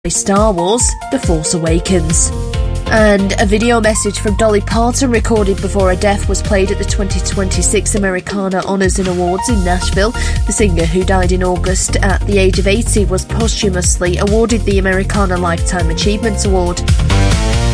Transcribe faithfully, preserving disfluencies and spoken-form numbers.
Star Wars: The Force Awakens. And a video message from Dolly Parton recorded before her death was played at the twenty twenty-six Americana Honours and Awards in Nashville. The singer, who died in August at the age of eighty, was posthumously awarded the Americana Lifetime Achievement Award.